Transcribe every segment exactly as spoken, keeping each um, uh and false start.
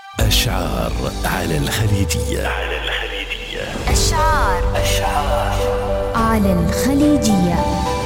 أشعار على الخليجية. على الخليجية أشعار أشعار على الخليجية.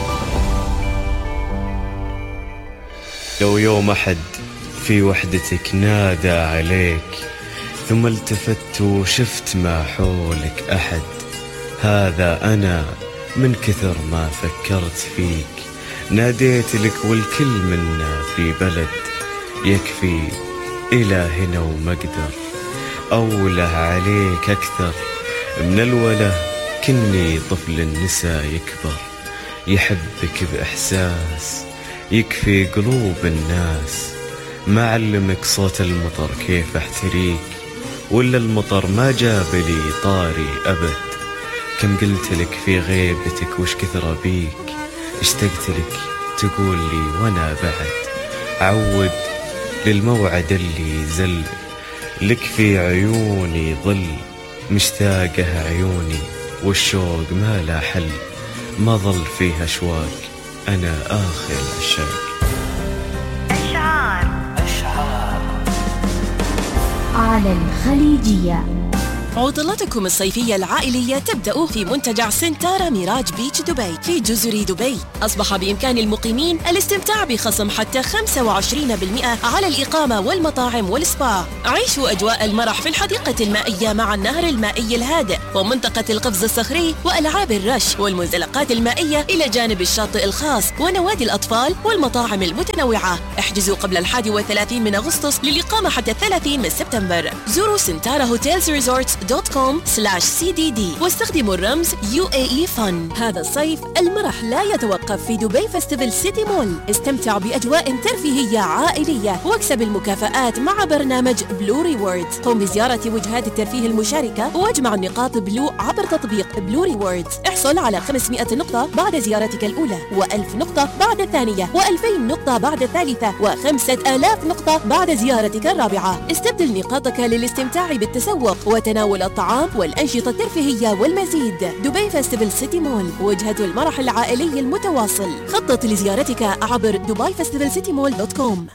لو يوم أحد في وحدتك نادى عليك، ثم التفت وشفت ما حولك أحد، هذا أنا من كثر ما فكرت فيك، ناديت لك والكل منا في بلد، يكفي إلى هنا ومقدر، أوله عليك أكثر من الوله، كني طفل النساء يكبر، يحبك بإحساس يكفي قلوب الناس، ما علمك صوت المطر كيف احتريك، ولا المطر ما جاب لي طاري أبد، كم قلت لك في غيبتك وش كثر بيك، اشتقت لك تقول لي وانا بعد، عود للموعد اللي زل، لك في عيوني ظل، مشتاقه عيوني والشوق ما لا حل، ما ظل فيها أشواق، أنا آخر العشاق. أشعار أشعار على الخليجية. عطلتكم الصيفية العائلية تبدأ في منتجع سنتارا ميراج بيتش دبي في جزر دبي. أصبح بإمكان المقيمين الاستمتاع بخصم حتى خمسة وعشرين بالمئة على الإقامة والمطاعم والسبا. عيشوا أجواء المرح في الحديقة المائية مع النهر المائي الهادئ ومنطقة القفز الصخري وألعاب الرش والمنزلقات المائية إلى جانب الشاطئ الخاص ونوادي الأطفال والمطاعم المتنوعة. احجزوا قبل الحادي والثلاثين من أغسطس للإقامة حتى الثلاثين من سبتمبر. زوروا سنتارا هوتيلز ريزورتس دوت كوم سلاش سي دي دي واستخدموا الرمز يو اي اي فن. هذا الصيف المرح لا يتوقف في دبي فيستيفال سيتي مول. استمتع بأجواء ترفيهية عائلية واكسب المكافآت مع برنامج بلو ريورد. قم بزيارة وجهات الترفيه المشاركة واجمع النقاط بلو عبر تطبيق بلو ريورد. احصل على خمسمئة نقطة بعد زيارتك الأولى، وألف نقطة بعد الثانية، وألفين نقطة بعد الثالثة، وخمسة آلاف نقطة بعد زيارتك الرابعة. استبدل نقاطك للاستمتاع بالتسوق وتناول الطعام والأنشطة الترفيهية والمزيد. دبي فيستيفال سيتي مول، وجهة المرح العائلي المتواصل. خطط لزيارتك عبر دبي فيستيفال سيتي مول دوت كوم.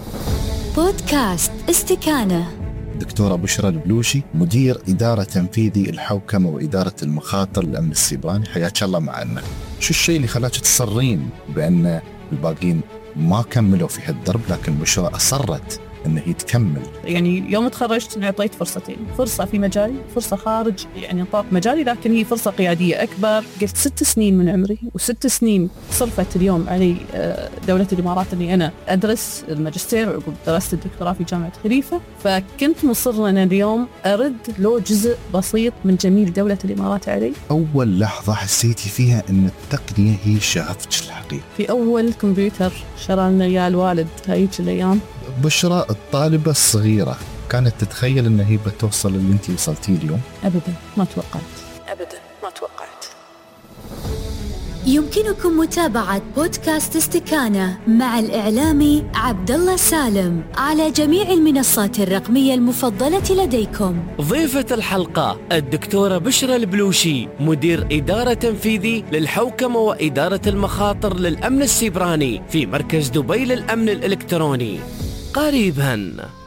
بودكاست استكانة. دكتورة بشرى البلوشي، مدير إدارة تنفيذي الحوكمة وإدارة المخاطر الأمن السيبراني، حياك الله معنا. شو الشيء اللي خلاك تصرين بأن الباقين ما كملوا في هالدرب لكن بشرى أصرت أنه هي تكمل؟ يعني يوم تخرجت أعطيت فرصتين، فرصة في مجالي، فرصة خارج يعني نطاق مجالي، لكن هي فرصة قيادية أكبر. قلت ست سنين من عمري، وست سنين صرفت اليوم علي دولة الإمارات اللي أنا أدرس الماجستير، وعقب درست الدكتوراه في جامعة خليفة. فكنت مصر أن اليوم أرد له جزء بسيط من جميل دولة الإمارات علي. أول لحظة حسيتي فيها أن التقنية هي شغفك الحقيقي؟ في أول كمبيوتر شرى لنا إياه الوالد هايج الأيام. بشرى الطالبة الصغيرة كانت تتخيل أن هي بتوصل اللي أنت وصلتيه اليوم؟ أبدا ما توقعت، أبدا ما توقعت. يمكنكم متابعة بودكاست استكانة مع الإعلامي عبد الله سالم على جميع المنصات الرقمية المفضلة لديكم. ضيفة الحلقة الدكتورة بشرى البلوشي، مدير إدارة تنفيذي للحوكمة وإدارة المخاطر للأمن السيبراني في مركز دبي للأمن الإلكتروني. قريباً.